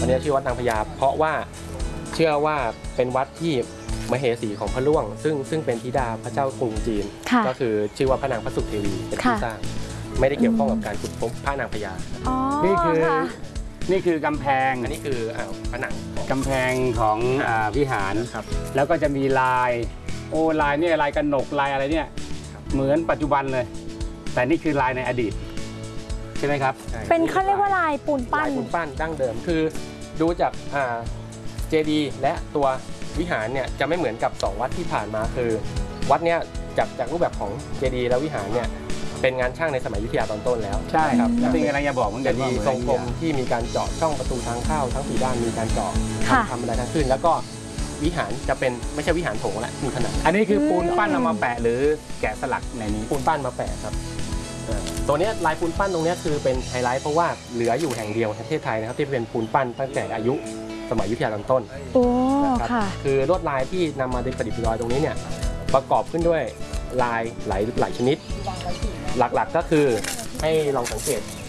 นนี้ชื่อวัดนางพญาเพราะว่าเชื่อว่าเป็นวัดที่มเหสีของพระล่วงซึ่งเป็นธิดาพระเจ้ากรุงจีนก็คือชื่อว่าพระนางพระสุเทวีเป็นผู้สร้างไม่ได้เกี่ยวข้องกับการขุดพบพระนางพญานี่คือกำแพงอันนี้คือผนังกำแพงของวิหารครับแล้วก็จะมีลายลายนี่ลายกระหนกลายอะไรเนี่ยเหมือนปัจจุบันเลยแต่นี่คือลายในอดีตใช่ไหมครับเป็นเขาเรียกว่าลายปูนปั้นดั้งเดิมคือดูจากเจดีย์และตัววิหารเนี่ยจะไม่เหมือนกับ2วัดที่ผ่านมาคือวัดเนี่ยจากรูปแบบของเจดีย์และวิหารเนี่ยเป็นงานช่างในสมัยอยุธยาตอนต้นแล้วใช่ครับเป็นอะไรจะบอกเหมือนกันว่าทรงกลมที่มีการเจาะช่องประตูทางเข้าทั้ง4ด้านมีการเจาะทำอะไรทั้งขึ้นแล้วก็วิหารจะเป็นไม่ใช่วิหารโถงแล้วมีขนาดอันนี้คือปูนปั้นเอามาแปะหรือแกะสลักในนี้ปูนปั้นมาแปะครับตัวนี้ลายปูนปั้นตรงนี้คือเป็นไฮไลท์เพราะว่าเหลืออยู่แห่งเดียวในประเทศไทยนะครับที่เป็นปูนปั้นตั้งแต่อายุสมัยอยุธยาตอนต้นนะครับคือลวดลายที่นำมาประดิษฐ์ประดอยตรงนี้เนี่ยประกอบขึ้นด้วยลายหลายชนิดหลักๆก็คือให้ลองสังเกต